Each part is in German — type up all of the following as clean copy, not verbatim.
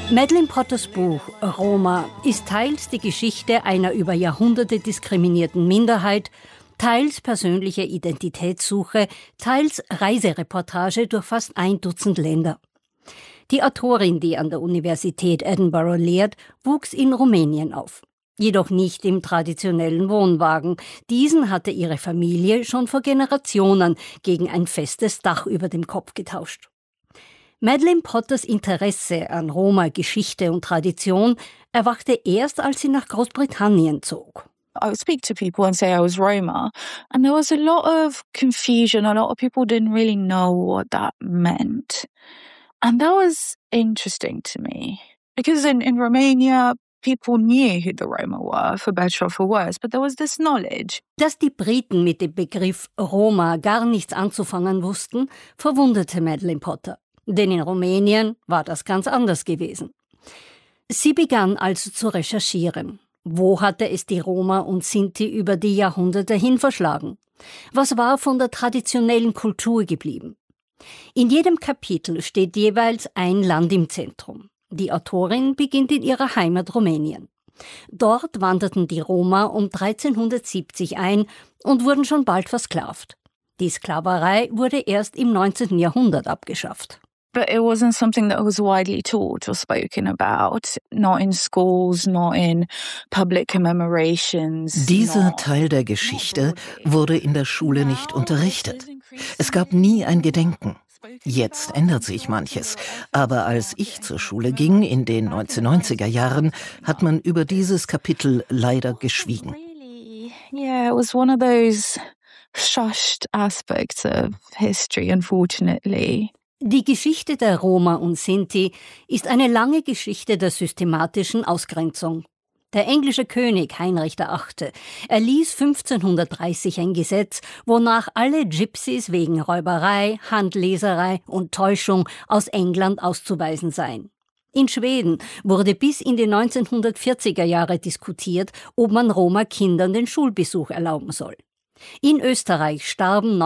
Madeleine Potters Buch Roma ist teils die Geschichte einer über Jahrhunderte diskriminierten Minderheit, teils persönliche Identitätssuche, teils Reisereportage durch fast 1 Dutzend Länder. Die Autorin, die an der Universität Edinburgh lehrt, wuchs in Rumänien auf. Jedoch nicht im traditionellen Wohnwagen. Diesen hatte ihre Familie schon vor Generationen gegen ein festes Dach über dem Kopf getauscht. Madeleine Potters Interesse an Roma-Geschichte und Tradition erwachte erst, als sie nach Großbritannien zog. I would speak to people and say I was Roma, and there was a lot of confusion. A lot of people didn't really know what that meant. And that was interesting to me. Because in Romania, people knew who the Roma were, for better or for worse, but there was this knowledge. Dass die Briten mit dem Begriff Roma gar nichts anzufangen wussten, verwunderte Madeleine Potter. Denn in Rumänien war das ganz anders gewesen. Sie begann also zu recherchieren. Wo hatte es die Roma und Sinti über die Jahrhunderte hin verschlagen? Was war von der traditionellen Kultur geblieben? In jedem Kapitel steht jeweils ein Land im Zentrum. Die Autorin beginnt in ihrer Heimat Rumänien. Dort wanderten die Roma um 1370 ein und wurden schon bald versklavt. Die Sklaverei wurde erst im 19. Jahrhundert abgeschafft. But it wasn't something that was widely taught or spoken about, not in schools, not in public commemorations. Dieser Teil der Geschichte wurde in der Schule nicht unterrichtet. Es gab nie ein Gedenken. Jetzt ändert sich manches, aber als ich zur Schule ging, in den 1990er Jahren, hat man über dieses Kapitel leider geschwiegen. Yeah, it was one of those shushed aspects of history, unfortunately. Die Geschichte der Roma und Sinti ist eine lange Geschichte der systematischen Ausgrenzung. Der englische König Heinrich VIII. Erließ 1530 ein Gesetz, wonach alle Gypsies wegen Räuberei, Handleserei und Täuschung aus England auszuweisen seien. In Schweden wurde bis in die 1940er Jahre diskutiert, ob man Roma-Kindern den Schulbesuch erlauben soll. In Österreich starben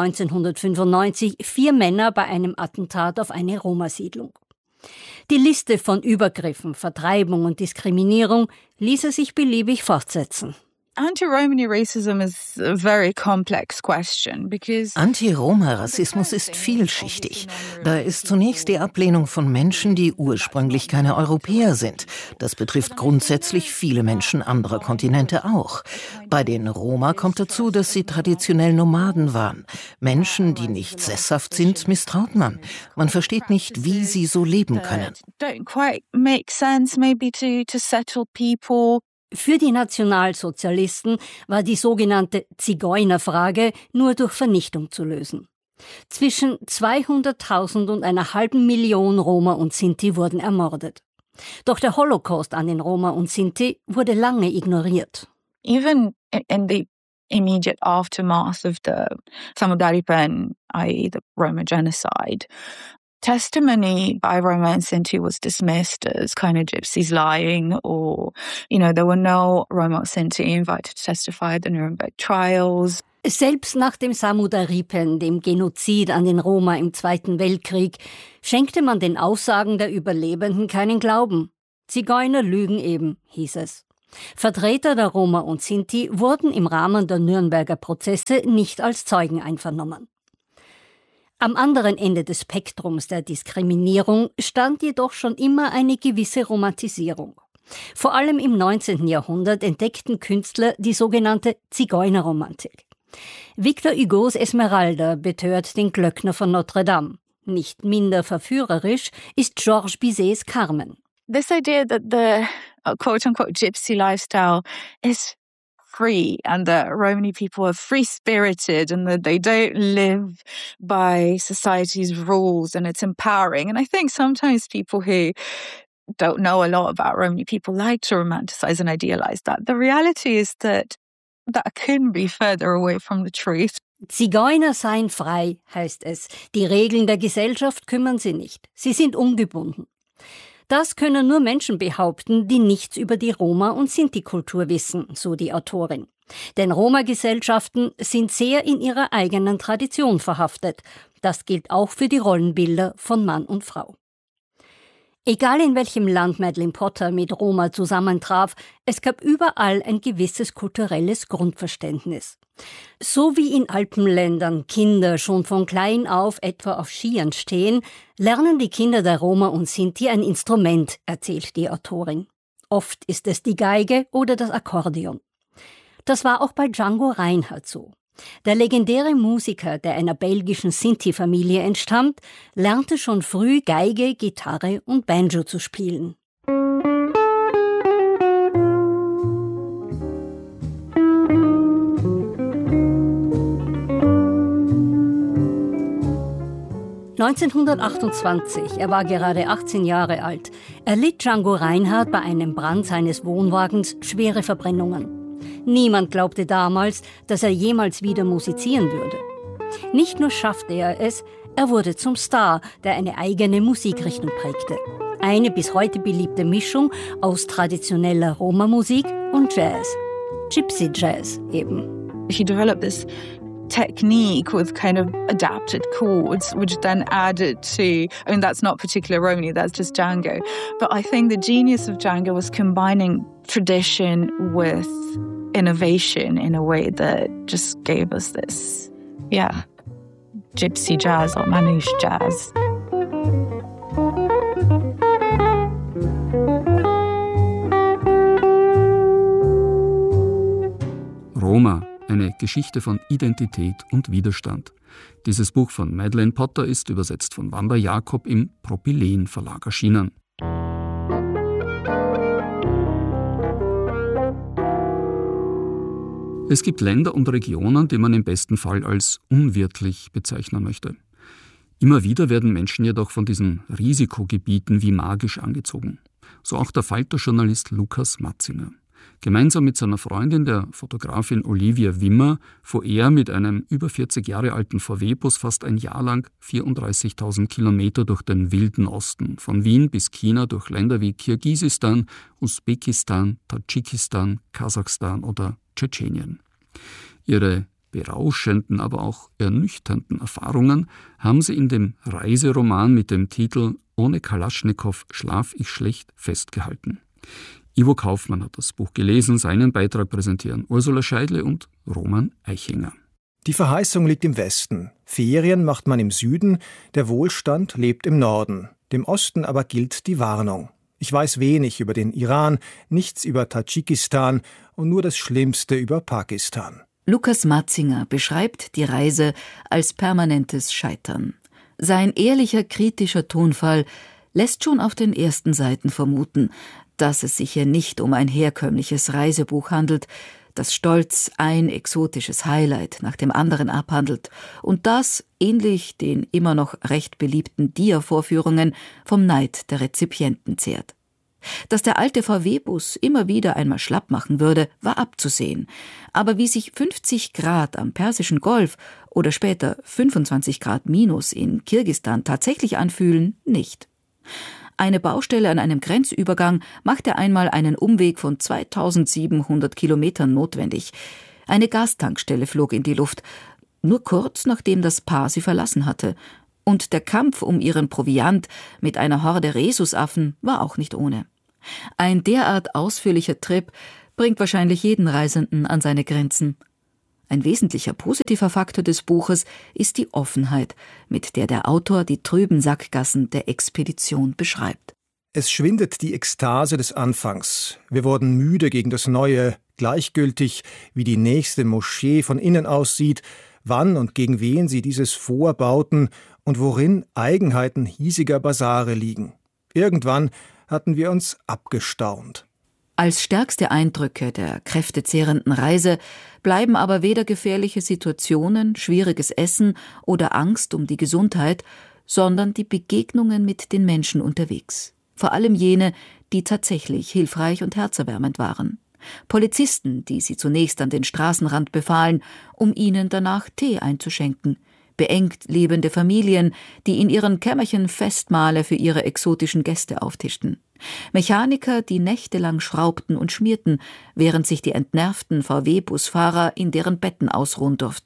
1995 4 Männer bei einem Attentat auf eine Roma-Siedlung. Die Liste von Übergriffen, Vertreibung und Diskriminierung ließe sich beliebig fortsetzen. Anti-Romani racism is a very complex question because Anti-Roma-Rassismus ist vielschichtig. Da ist zunächst die Ablehnung von Menschen, die ursprünglich keine Europäer sind. Das betrifft grundsätzlich viele Menschen anderer Kontinente auch. Bei den Roma kommt dazu, dass sie traditionell Nomaden waren. Menschen, die nicht sesshaft sind, misstraut man. Man versteht nicht, wie sie so leben können. don't quite make sense maybe to settle people. Für die Nationalsozialisten war die sogenannte Zigeunerfrage nur durch Vernichtung zu lösen. Zwischen 200.000 und einer halben Million Roma und Sinti wurden ermordet. Doch der Holocaust an den Roma und Sinti wurde lange ignoriert. Even in the immediate aftermath of the Samudaripen, i.e. the Roma genocide, testimony by Roma and Sinti was dismissed as kind of gypsies lying, or, there were no Roma or Sinti invited to testify at the Nuremberg trials. Selbst nach dem Samudaripen, dem Genozid an den Roma im Zweiten Weltkrieg, schenkte man den Aussagen der Überlebenden keinen Glauben. Zigeuner lügen eben, hieß es. Vertreter der Roma und Sinti wurden im Rahmen der Nürnberger Prozesse nicht als Zeugen einvernommen. Am anderen Ende des Spektrums der Diskriminierung stand jedoch schon immer eine gewisse Romantisierung. Vor allem im 19. Jahrhundert entdeckten Künstler die sogenannte Zigeunerromantik. Victor Hugos Esmeralda betört den Glöckner von Notre Dame. Nicht minder verführerisch ist Georges Bizets Carmen. This idea that the quote-unquote gypsy lifestyle is free and that Romani people are free-spirited and that they don't live by society's rules and it's empowering. And I think sometimes people who don't know a lot about Romani people like to romanticize and idealize that. The reality is that couldn't be further away from the truth. Zigeuner seien frei, heißt es. Die Regeln der Gesellschaft kümmern sie nicht. Sie sind ungebunden. Das können nur Menschen behaupten, die nichts über die Roma- und Sinti-Kultur wissen, so die Autorin. Denn Roma-Gesellschaften sind sehr in ihrer eigenen Tradition verhaftet. Das gilt auch für die Rollenbilder von Mann und Frau. Egal in welchem Land Madeleine Potter mit Roma zusammentraf, es gab überall ein gewisses kulturelles Grundverständnis. So wie in Alpenländern Kinder schon von klein auf etwa auf Skiern stehen, lernen die Kinder der Roma und Sinti ein Instrument, erzählt die Autorin. Oft ist es die Geige oder das Akkordeon. Das war auch bei Django Reinhardt so. Der legendäre Musiker, der einer belgischen Sinti-Familie entstammt, lernte schon früh Geige, Gitarre und Banjo zu spielen. (1928), er war gerade 18 Jahre alt, erlitt Django Reinhardt bei einem Brand seines Wohnwagens schwere Verbrennungen. Niemand glaubte damals, dass er jemals wieder musizieren würde. Nicht nur schaffte er es, er wurde zum Star, der eine eigene Musikrichtung prägte. Eine bis heute beliebte Mischung aus traditioneller Roma-Musik und Jazz. Gypsy Jazz eben. He developed this technique with kind of adapted chords, which then added to, I mean, that's not particular Romany, that's just Django. But I think the genius of Django was combining tradition with innovation in a way that just gave us this, gypsy jazz or Manouche jazz. Roma, eine Geschichte von Identität und Widerstand. Dieses Buch von Madeleine Potter ist übersetzt von Wanda Jakob im Propylen Verlag erschienen. Es gibt Länder und Regionen, die man im besten Fall als unwirtlich bezeichnen möchte. Immer wieder werden Menschen jedoch von diesen Risikogebieten wie magisch angezogen. So auch der Falter-Journalist Lukas Matzinger. Gemeinsam mit seiner Freundin, der Fotografin Olivia Wimmer, fuhr er mit einem über 40 Jahre alten VW-Bus fast ein Jahr lang 34.000 Kilometer durch den wilden Osten, von Wien bis China durch Länder wie Kirgisistan, Usbekistan, Tadschikistan, Kasachstan oder Tschetschenien. Ihre berauschenden, aber auch ernüchternden Erfahrungen haben sie in dem Reiseroman mit dem Titel »Ohne Kalaschnikow schlaf ich schlecht« festgehalten. Ivo Kaufmann hat das Buch gelesen, seinen Beitrag präsentieren Ursula Scheidle und Roman Eichinger. Die Verheißung liegt im Westen. Ferien macht man im Süden, der Wohlstand lebt im Norden. Dem Osten aber gilt die Warnung. Ich weiß wenig über den Iran, nichts über Tadschikistan und nur das Schlimmste über Pakistan. Lukas Matzinger beschreibt die Reise als permanentes Scheitern. Sein ehrlicher, kritischer Tonfall lässt schon auf den ersten Seiten vermuten, dass es sich hier nicht um ein herkömmliches Reisebuch handelt, das stolz ein exotisches Highlight nach dem anderen abhandelt und das, ähnlich den immer noch recht beliebten Dia-Vorführungen, vom Neid der Rezipienten zehrt. Dass der alte VW-Bus immer wieder einmal schlapp machen würde, war abzusehen. Aber wie sich 50 Grad am Persischen Golf oder später 25 Grad minus in Kirgisistan tatsächlich anfühlen, nicht. Eine Baustelle an einem Grenzübergang machte einmal einen Umweg von 2700 Kilometern notwendig. Eine Gastankstelle flog in die Luft, nur kurz nachdem das Paar sie verlassen hatte. Und der Kampf um ihren Proviant mit einer Horde Rhesusaffen war auch nicht ohne. Ein derart ausführlicher Trip bringt wahrscheinlich jeden Reisenden an seine Grenzen. Ein wesentlicher positiver Faktor des Buches ist die Offenheit, mit der der Autor die trüben Sackgassen der Expedition beschreibt. Es schwindet die Ekstase des Anfangs. Wir wurden müde gegen das Neue, gleichgültig, wie die nächste Moschee von innen aussieht, wann und gegen wen sie dieses vorbauten und worin Eigenheiten hiesiger Basare liegen. Irgendwann hatten wir uns abgestaunt. Als stärkste Eindrücke der kräftezehrenden Reise bleiben aber weder gefährliche Situationen, schwieriges Essen oder Angst um die Gesundheit, sondern die Begegnungen mit den Menschen unterwegs. Vor allem jene, die tatsächlich hilfreich und herzerwärmend waren. Polizisten, die sie zunächst an den Straßenrand befahlen, um ihnen danach Tee einzuschenken. Beengt lebende Familien, die in ihren Kämmerchen Festmahle für ihre exotischen Gäste auftischten. Mechaniker, die nächtelang schraubten und schmierten, während sich die entnervten VW-Busfahrer in deren Betten ausruhen durften.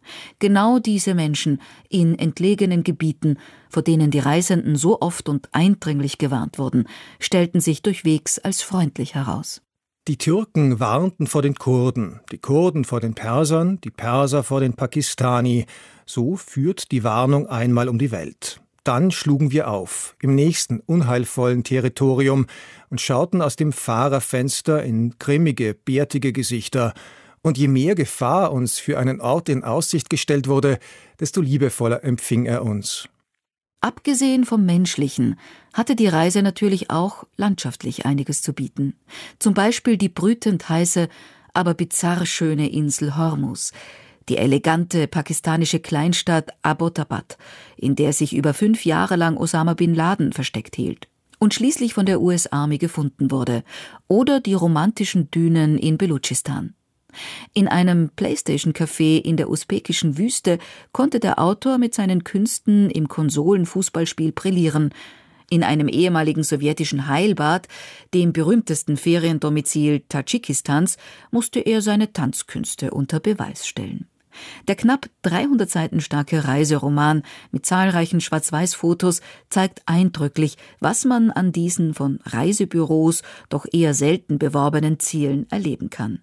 Genau diese Menschen in entlegenen Gebieten, vor denen die Reisenden so oft und eindringlich gewarnt wurden, stellten sich durchwegs als freundlich heraus. Die Türken warnten vor den Kurden, die Kurden vor den Persern, die Perser vor den Pakistani. So führt die Warnung einmal um die Welt. Dann schlugen wir auf, im nächsten unheilvollen Territorium, und schauten aus dem Fahrerfenster in grimmige, bärtige Gesichter. Und je mehr Gefahr uns für einen Ort in Aussicht gestellt wurde, desto liebevoller empfing er uns. Abgesehen vom Menschlichen hatte die Reise natürlich auch landschaftlich einiges zu bieten. Zum Beispiel die brütend heiße, aber bizarr schöne Insel Hormuz, die elegante pakistanische Kleinstadt Abbottabad, in der sich über 5 Jahre lang Osama bin Laden versteckt hielt und schließlich von der US Army gefunden wurde, oder die romantischen Dünen in Belutschistan. In einem Playstation-Café in der usbekischen Wüste konnte der Autor mit seinen Künsten im Konsolenfußballspiel brillieren. In einem ehemaligen sowjetischen Heilbad, dem berühmtesten Feriendomizil Tadschikistans, musste er seine Tanzkünste unter Beweis stellen. Der knapp 300 Seiten starke Reiseroman mit zahlreichen Schwarz-Weiß-Fotos zeigt eindrücklich, was man an diesen von Reisebüros doch eher selten beworbenen Zielen erleben kann.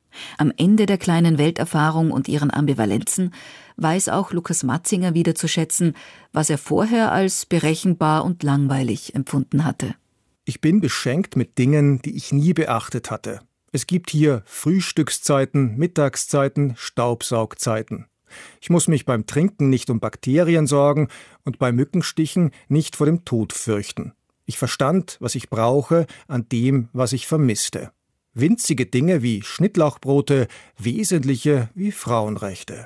Am Ende der kleinen Welterfahrung und ihren Ambivalenzen weiß auch Lukas Matzinger wieder zu schätzen, was er vorher als berechenbar und langweilig empfunden hatte. Ich bin beschenkt mit Dingen, die ich nie beachtet hatte. Es gibt hier Frühstückszeiten, Mittagszeiten, Staubsaugzeiten. Ich muss mich beim Trinken nicht um Bakterien sorgen und bei Mückenstichen nicht vor dem Tod fürchten. Ich verstand, was ich brauche, an dem, was ich vermisste. Winzige Dinge wie Schnittlauchbrote, wesentliche wie Frauenrechte.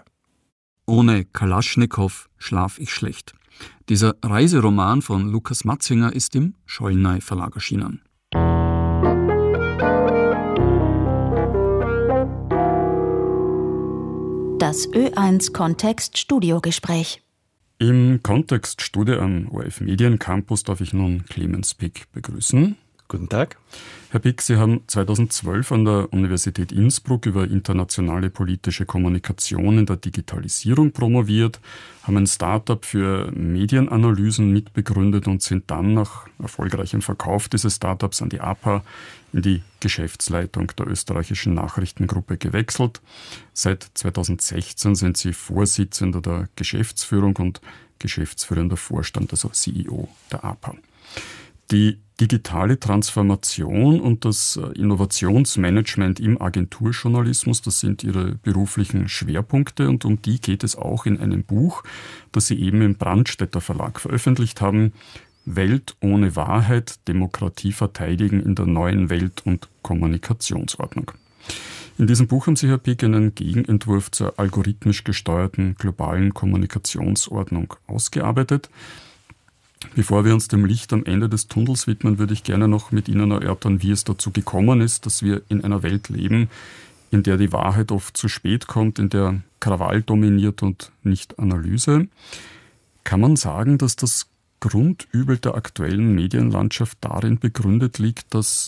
Ohne Kalaschnikow schlaf ich schlecht. Dieser Reiseroman von Lukas Matzinger ist im Schollnay Verlag erschienen. Das Ö1-Kontext-Studiogespräch. Im Kontextstudio am ORF Mediencampus darf ich nun Clemens Pick begrüßen. Guten Tag. Herr Pick, Sie haben 2012 an der Universität Innsbruck über internationale politische Kommunikation in der Digitalisierung promoviert, haben ein Start-up für Medienanalysen mitbegründet und sind dann nach erfolgreichem Verkauf dieses Start-ups an die APA in die Geschäftsleitung der österreichischen Nachrichtengruppe gewechselt. Seit 2016 sind Sie Vorsitzender der Geschäftsführung und geschäftsführender Vorstand, also CEO der APA. Die digitale Transformation und das Innovationsmanagement im Agenturjournalismus, das sind Ihre beruflichen Schwerpunkte und um die geht es auch in einem Buch, das Sie eben im Brandstätter Verlag veröffentlicht haben, Welt ohne Wahrheit, Demokratie verteidigen in der neuen Welt- und Kommunikationsordnung. In diesem Buch haben Sie, Herr Pick, einen Gegenentwurf zur algorithmisch gesteuerten globalen Kommunikationsordnung ausgearbeitet. Bevor wir uns dem Licht am Ende des Tunnels widmen, würde ich gerne noch mit Ihnen erörtern, wie es dazu gekommen ist, dass wir in einer Welt leben, in der die Wahrheit oft zu spät kommt, in der Krawall dominiert und nicht Analyse. Kann man sagen, dass das Grundübel der aktuellen Medienlandschaft darin begründet liegt, dass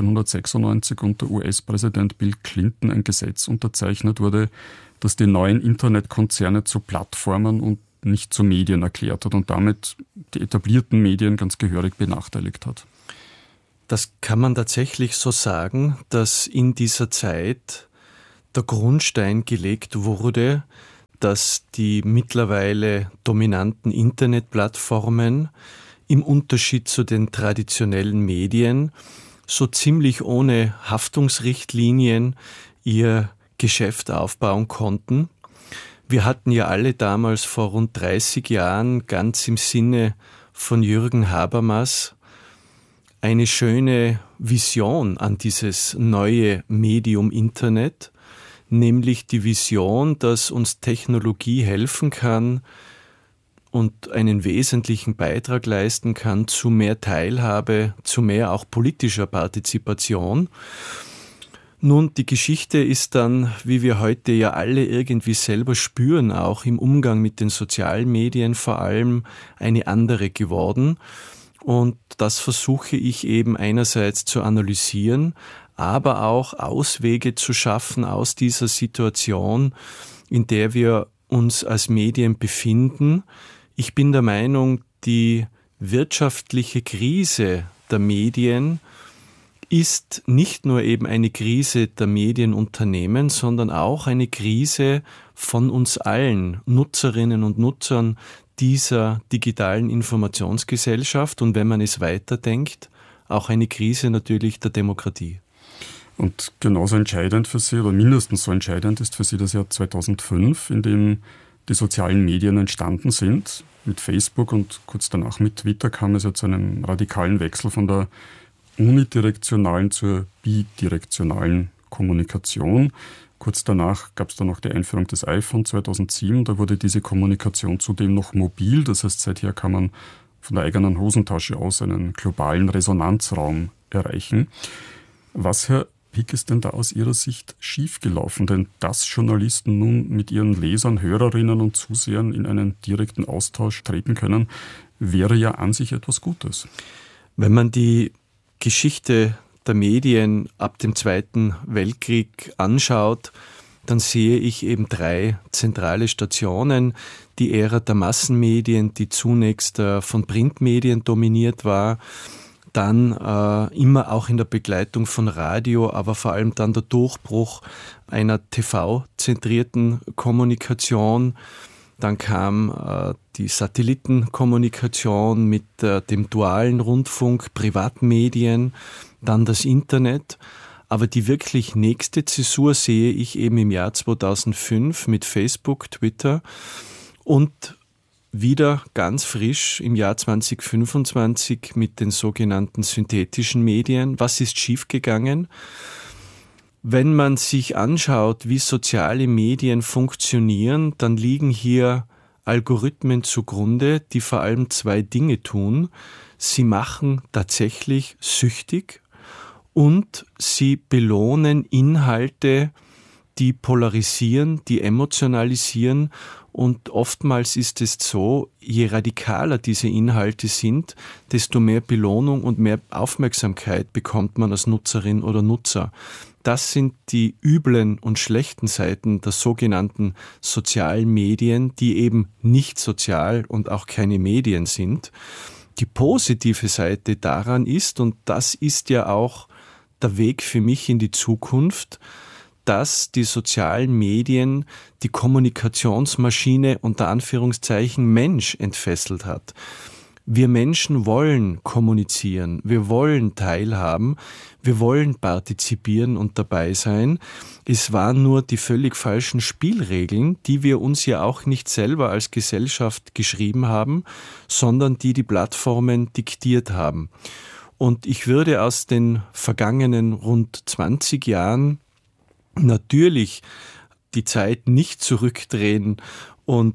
1996 unter US-Präsident Bill Clinton ein Gesetz unterzeichnet wurde, das die neuen Internetkonzerne zu Plattformen und nicht zu Medien erklärt hat und damit die etablierten Medien ganz gehörig benachteiligt hat? Das kann man tatsächlich so sagen, dass in dieser Zeit der Grundstein gelegt wurde, dass die mittlerweile dominanten Internetplattformen im Unterschied zu den traditionellen Medien so ziemlich ohne Haftungsrichtlinien ihr Geschäft aufbauen konnten. Wir hatten ja alle damals vor rund 30 Jahren ganz im Sinne von Jürgen Habermas eine schöne Vision an dieses neue Medium Internet, nämlich die Vision, dass uns Technologie helfen kann und einen wesentlichen Beitrag leisten kann zu mehr Teilhabe, zu mehr auch politischer Partizipation. Nun, die Geschichte ist dann, wie wir heute ja alle irgendwie selber spüren, auch im Umgang mit den sozialen Medien vor allem eine andere geworden. Und das versuche ich eben einerseits zu analysieren, aber auch Auswege zu schaffen aus dieser Situation, in der wir uns als Medien befinden. Ich bin der Meinung, die wirtschaftliche Krise der Medien ist nicht nur eben eine Krise der Medienunternehmen, sondern auch eine Krise von uns allen Nutzerinnen und Nutzern dieser digitalen Informationsgesellschaft und wenn man es weiterdenkt, auch eine Krise natürlich der Demokratie. Und genauso entscheidend für Sie, oder mindestens so entscheidend ist für Sie das Jahr 2005, in dem die sozialen Medien entstanden sind. Mit Facebook und kurz danach mit Twitter kam es ja zu einem radikalen Wechsel von der unidirektionalen zur bidirektionalen Kommunikation. Kurz danach gab es dann noch die Einführung des iPhone 2007. Da wurde diese Kommunikation zudem noch mobil. Das heißt, seither kann man von der eigenen Hosentasche aus einen globalen Resonanzraum erreichen. Was, Herr Pick, ist denn da aus Ihrer Sicht schiefgelaufen? Denn dass Journalisten nun mit ihren Lesern, Hörerinnen und Zusehern in einen direkten Austausch treten können, wäre ja an sich etwas Gutes. Wenn man die Geschichte der Medien ab dem Zweiten Weltkrieg anschaut, dann sehe ich eben 3 zentrale Stationen. Die Ära der Massenmedien, die zunächst von Printmedien dominiert war, dann immer auch in der Begleitung von Radio, aber vor allem dann der Durchbruch einer TV-zentrierten Kommunikation. Dann kam die Satellitenkommunikation mit dem dualen Rundfunk, Privatmedien, dann das Internet. Aber die wirklich nächste Zäsur sehe ich eben im Jahr 2005 mit Facebook, Twitter und wieder ganz frisch im Jahr 2025 mit den sogenannten synthetischen Medien. Was ist schiefgegangen? Wenn man sich anschaut, wie soziale Medien funktionieren, dann liegen hier Algorithmen zugrunde, die vor allem 2 Dinge tun. Sie machen tatsächlich süchtig und sie belohnen Inhalte, die polarisieren, die emotionalisieren. Und oftmals ist es so, je radikaler diese Inhalte sind, desto mehr Belohnung und mehr Aufmerksamkeit bekommt man als Nutzerin oder Nutzer. Das sind die üblen und schlechten Seiten der sogenannten sozialen Medien, die eben nicht sozial und auch keine Medien sind. Die positive Seite daran ist, und das ist ja auch der Weg für mich in die Zukunft, dass die sozialen Medien die Kommunikationsmaschine unter Anführungszeichen Mensch entfesselt hat. Wir Menschen wollen kommunizieren, wir wollen teilhaben, wir wollen partizipieren und dabei sein. Es waren nur die völlig falschen Spielregeln, die wir uns ja auch nicht selber als Gesellschaft geschrieben haben, sondern die Plattformen diktiert haben. Und ich würde aus den vergangenen rund 20 Jahren natürlich die Zeit nicht zurückdrehen und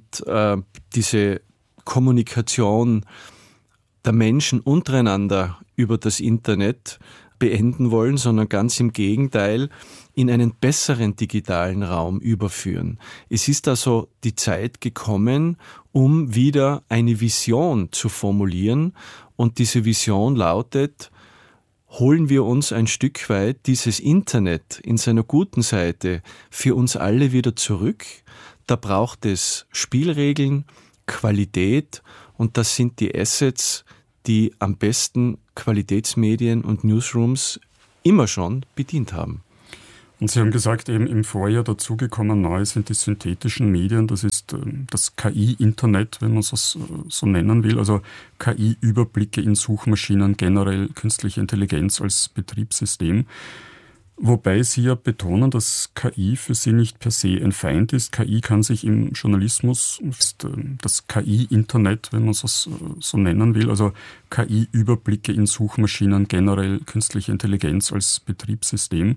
diese Kommunikation der Menschen untereinander über das Internet beenden wollen, sondern ganz im Gegenteil in einen besseren digitalen Raum überführen. Es ist also die Zeit gekommen, um wieder eine Vision zu formulieren, und diese Vision lautet: Holen wir uns ein Stück weit dieses Internet in seiner guten Seite für uns alle wieder zurück. Da braucht es Spielregeln, Qualität, und das sind die Assets, die am besten Qualitätsmedien und Newsrooms immer schon bedient haben. Und Sie haben gesagt, eben im Vorjahr dazugekommen neu sind die synthetischen Medien. Das ist das KI-Internet, wenn man es so nennen will. Also KI-Überblicke in Suchmaschinen, generell künstliche Intelligenz als Betriebssystem. Wobei Sie ja betonen, dass KI für Sie nicht per se ein Feind ist. KI kann sich im Journalismus, das KI-Internet, wenn man es so nennen will, also KI-Überblicke in Suchmaschinen, generell künstliche Intelligenz als Betriebssystem.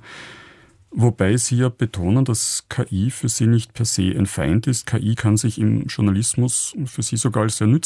Wobei Sie ja betonen, dass KI für Sie nicht per se ein Feind ist. KI kann sich im Journalismus für Sie sogar als sehr nützlich